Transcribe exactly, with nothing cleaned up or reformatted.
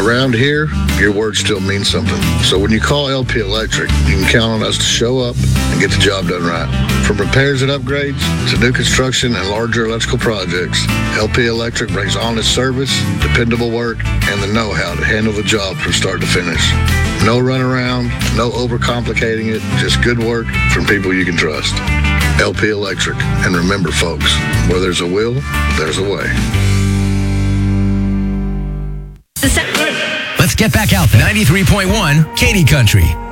Around here, your word still means something. So when you call L P Electric, you can count on us to show up and get the job done right. From repairs and upgrades to new construction and larger electrical projects, L P Electric brings honest service, dependable work, and the know-how to handle the job from start to finish. No runaround, no overcomplicating it, just good work from people you can trust. L P Electric. And remember, folks, where there's a will, there's a way. Let's get back out there. ninety-three point one Katy Country.